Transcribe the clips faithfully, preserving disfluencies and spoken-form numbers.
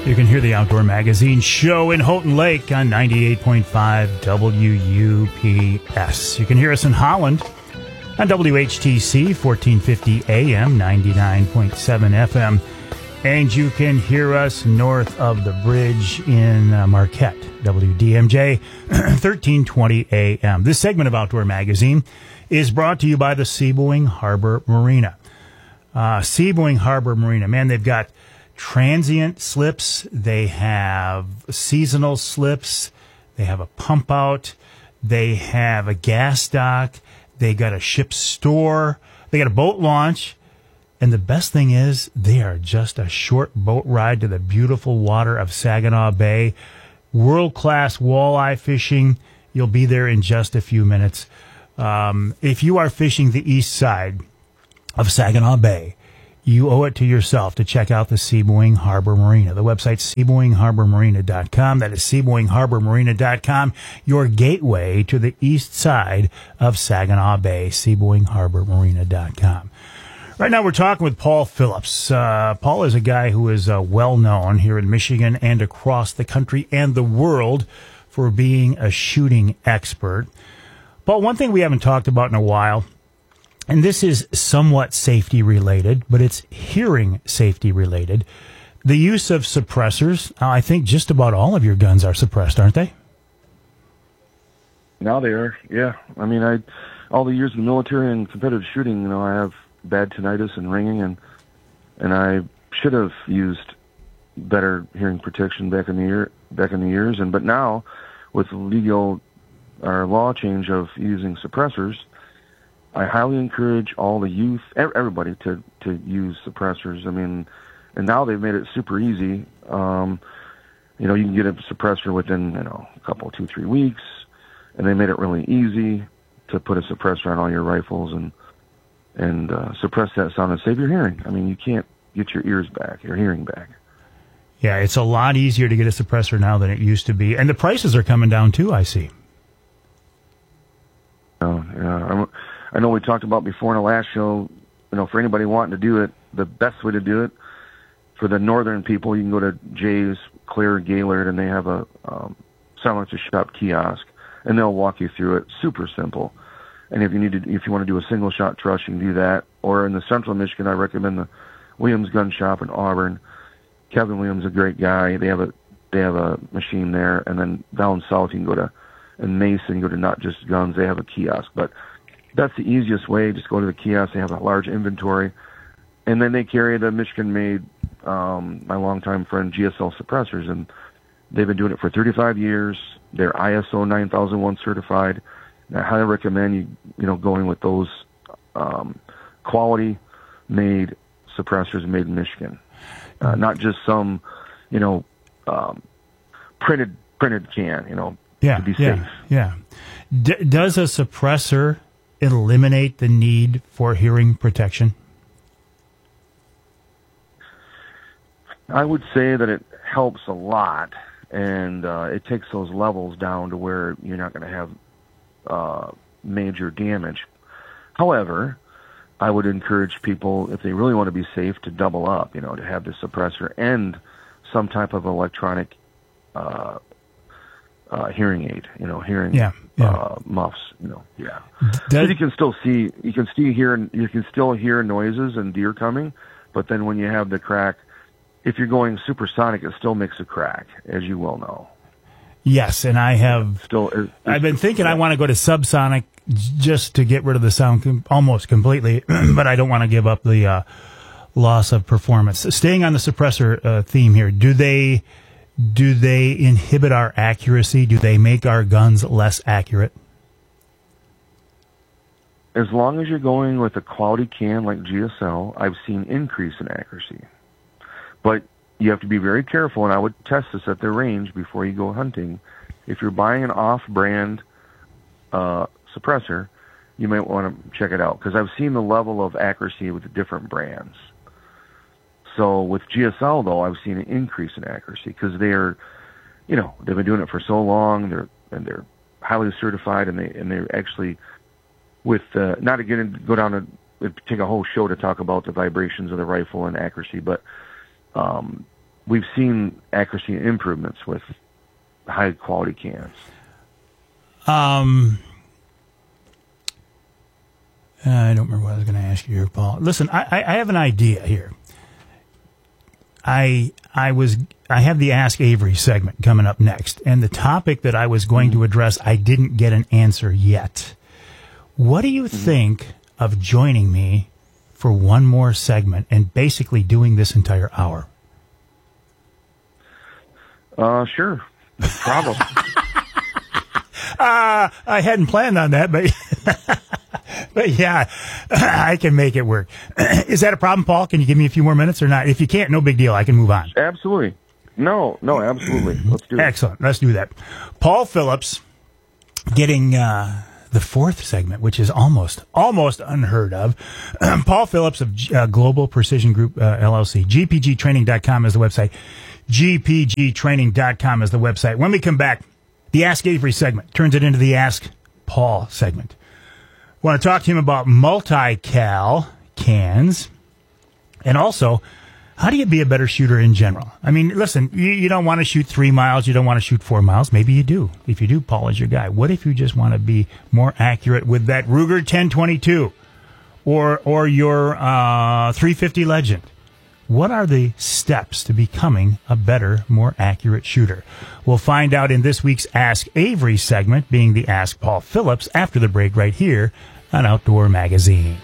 You can hear the Outdoor Magazine show in Houghton Lake on ninety-eight point five W U P S. You can hear us in Holland on W H T C fourteen fifty A M, ninety-nine point seven F M. And you can hear us north of the bridge in uh, Marquette, W D M J, thirteen twenty A M. This segment of Outdoor Magazine is brought to you by the Seaboing Harbor Marina. Uh, Seaboing Harbor Marina, man, they've got transient slips, they have seasonal slips, they have a pump out, they have a gas dock, they got a ship store, they got a boat launch, and the best thing is they are just a short boat ride to the beautiful water of Saginaw Bay. World-class walleye fishing. You'll be there in just a few minutes. Um, if you are fishing the east side of Saginaw Bay, you owe it to yourself to check out the Seaboing Harbor Marina. The website's seaboing harbor marina dot com. That is seaboing harbor marina dot com, your gateway to the east side of Saginaw Bay, seaboing harbor marina dot com. Right now we're talking with Paul Phillips. Uh, Paul is a guy who is uh, well-known here in Michigan and across the country and the world for being a shooting expert. Paul, one thing we haven't talked about in a while, and this is somewhat safety related, but it's hearing safety related. The use of suppressors. Uh, I think just about all of your guns are suppressed, aren't they? Now they are, yeah. I mean, I all the years in the military and competitive shooting, you know, I have bad tinnitus and ringing, and and I should have used better hearing protection back in the year, back in the years. And but now, with the legal our law change of using suppressors, I highly encourage all the youth, everybody, to, to use suppressors. I mean, and now they've made it super easy. Um, you know, you can get a suppressor within, you know, a couple, two, three weeks, and they made it really easy to put a suppressor on all your rifles and and uh, suppress that sound and save your hearing. I mean, you can't get your ears back, your hearing back. Yeah, it's a lot easier to get a suppressor now than it used to be, and the prices are coming down too, I see. Oh, yeah. I'm, I know we talked about before in the last show, you know, for anybody wanting to do it, the best way to do it, for the northern people, you can go to Jay's, Clear, Gaylord, and they have a um, silencer shop kiosk, and they'll walk you through it. Super simple. And if you need to, if you want to do a single shot truss, you can do that. Or in the central Michigan, I recommend the Williams Gun Shop in Auburn. Kevin Williams is a great guy. They have a they have a machine there. And then down south, you can go to in Mason, go to Not Just Guns. They have a kiosk, but that's the easiest way. Just go to the kiosk. They have a large inventory. And then they carry the Michigan-made, um, my longtime friend, G S L suppressors. And they've been doing it for thirty-five years. They're I S O nine thousand one certified. And I highly recommend you, you know, going with those um, quality-made suppressors made in Michigan. Uh, not just some, you know, um, printed printed can, you know, yeah, to be yeah, safe. Yeah. D- does a suppressor eliminate the need for hearing protection? I would say that it helps a lot, and uh, it takes those levels down to where you're not going to have uh, major damage. However, I would encourage people, if they really want to be safe, to double up, you know, to have the suppressor and some type of electronic uh, uh, hearing aid, you know, hearing yeah, yeah. Uh, muffs, you know, yeah. Does, you can still see, you can still hear, you can still hear noises and deer coming, but then when you have the crack, if you're going supersonic, it still makes a crack, as you well know. Yes, and I have still. It's, I've been thinking yeah. I want to go to subsonic just to get rid of the sound com- almost completely, but I don't want to give up the uh, loss of performance. Staying on the suppressor uh, theme here, do they do they inhibit our accuracy? Do they make our guns less accurate? As long as you're going with a quality can like G S L, I've seen increase in accuracy. But you have to be very careful, and I would test this at the range before you go hunting. If you're buying an off-brand uh, suppressor, you might want to check it out, because I've seen the level of accuracy with the different brands. So with G S L, though, I've seen an increase in accuracy, because they're, you know, they've been doing it for so long, they're and they're highly certified, and they and they're actually with uh, not again go down and take a whole show to talk about the vibrations of the rifle and accuracy, but Um, we've seen accuracy improvements with high quality cans. Um, I don't remember what I was going to ask you here, Paul. Listen, I, I have an idea here. I I was I have the Ask Avery segment coming up next, and the topic that I was going mm-hmm. to address, I didn't get an answer yet. What do you mm-hmm. think of joining me for one more segment and basically doing this entire hour? Uh, sure. No problem. uh, I hadn't planned on that, but but yeah, I can make it work. Is that a problem, Paul? Can you give me a few more minutes or not? If you can't, no big deal. I can move on. Absolutely. No, no, absolutely. Let's do it. Excellent. Let's do that. Paul Phillips getting uh, the fourth segment, which is almost, almost unheard of. Paul Phillips of uh, Global Precision Group, uh, L L C. G P G training dot com is the website. G P G training dot com is the website. When we come back, the Ask Avery segment turns it into the Ask Paul segment. I want to talk to him about multi-cal cans and also how do you be a better shooter in general? I mean, listen, you, you don't want to shoot three miles. You don't want to shoot four miles. Maybe you do. If you do, Paul is your guy. What if you just want to be more accurate with that Ruger ten twenty-two or or your uh, three fifty Legend? What are the steps to becoming a better, more accurate shooter? We'll find out in this week's Ask Avery segment, being the Ask Paul Phillips, after the break right here on Outdoor Magazine.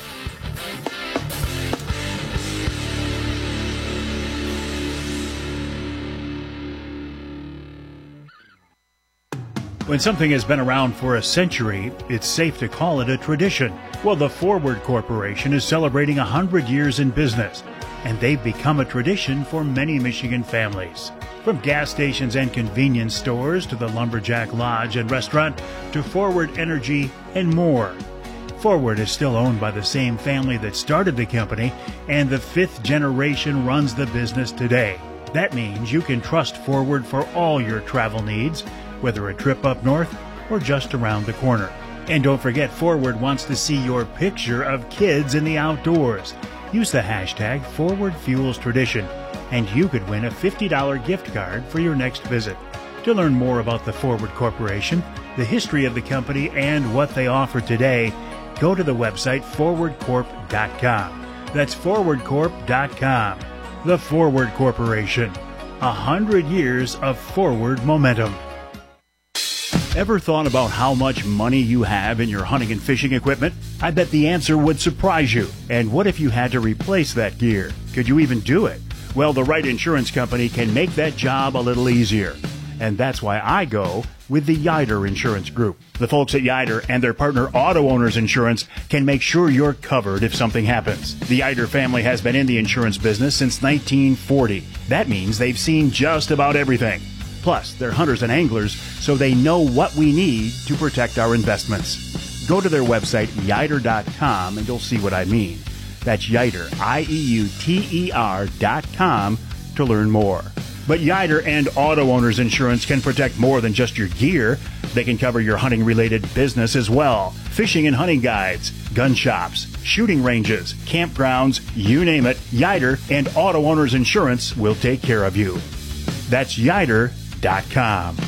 When something has been around for a century, it's safe to call it a tradition. Well, the Forward Corporation is celebrating one hundred years in business, and they've become a tradition for many Michigan families. From gas stations and convenience stores to the Lumberjack Lodge and restaurant to Forward Energy and more. Forward is still owned by the same family that started the company, and the fifth generation runs the business today. That means you can trust Forward for all your travel needs, whether a trip up north or just around the corner. And don't forget, Forward wants to see your picture of kids in the outdoors. Use the hashtag ForwardFuelsTradition, and you could win a fifty dollars gift card for your next visit. To learn more about the Forward Corporation, the history of the company, and what they offer today, go to the website forward corp dot com. That's forward corp dot com. The Forward Corporation. A hundred years of forward momentum. Ever thought about how much money you have in your hunting and fishing equipment? I bet the answer would surprise you. And what if you had to replace that gear? Could you even do it? Well, the right insurance company can make that job a little easier. And that's why I go with the Yider Insurance Group. The folks at Yider and their partner Auto Owners Insurance can make sure you're covered if something happens. The Yider family has been in the insurance business since nineteen forty. That means they've seen just about everything. Plus, they're hunters and anglers, so they know what we need to protect our investments. Go to their website, yider dot com, and you'll see what I mean. That's Yider, I E U T E R dot com, to learn more. But Yider and Auto Owners Insurance can protect more than just your gear. They can cover your hunting-related business as well. Fishing and hunting guides, gun shops, shooting ranges, campgrounds, you name it, Yider and Auto Owners Insurance will take care of you. That's Yider dot com.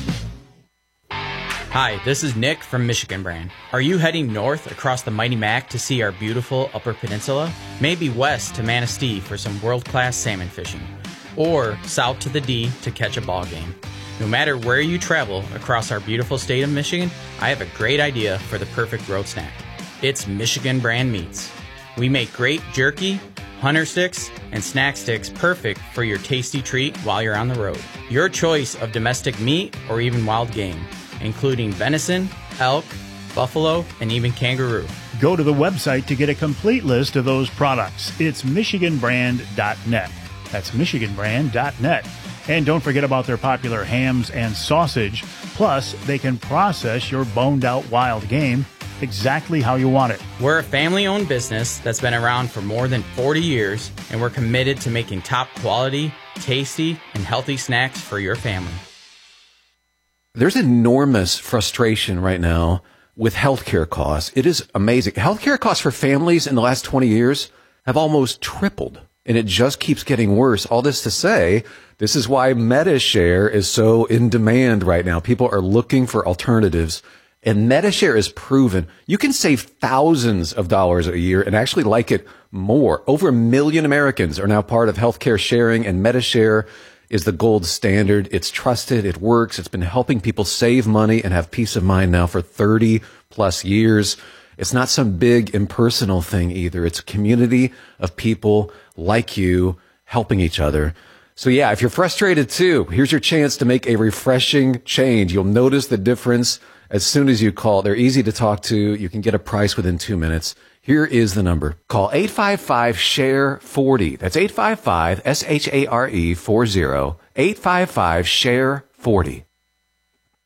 Hi, this is Nick from Michigan Brand. Are you heading north across the Mighty Mac to see our beautiful Upper Peninsula? Maybe west to Manistee for some world-class salmon fishing? Or south to the D to catch a ball game? No matter where you travel across our beautiful state of Michigan, I have a great idea for the perfect road snack. It's Michigan Brand Meats. We make great jerky, hunter sticks, and snack sticks perfect for your tasty treat while you're on the road. Your choice of domestic meat or even wild game, including venison, elk, buffalo, and even kangaroo. Go to the website to get a complete list of those products. It's michigan brand dot net. That's michigan brand dot net. And don't forget about their popular hams and sausage. Plus, they can process your boned-out wild game exactly how you want it. We're a family-owned business that's been around for more than forty years, and we're committed to making top quality, tasty, and healthy snacks for your family. There's enormous frustration right now with healthcare costs. It is amazing. Healthcare costs for families in the last twenty years have almost tripled. and it just keeps getting worse. All this to say, this is why MediShare is so in demand right now. People are looking for alternatives, and MediShare is proven. You can save thousands of dollars a year and actually like it more. Over a million Americans are now part of healthcare sharing, and MediShare is the gold standard. It's trusted. It works. It's been helping people save money and have peace of mind now for thirty plus years. It's not some big impersonal thing either. It's a community of people like you helping each other. So yeah, if you're frustrated too, here's your chance to make a refreshing change. You'll notice the difference as soon as you call. They're easy to talk to. You can get a price within two minutes. Here is the number. Call eight five five, S H A R E, forty. That's eight five five, S H A R E, forty. eight five five, S H A R E, forty.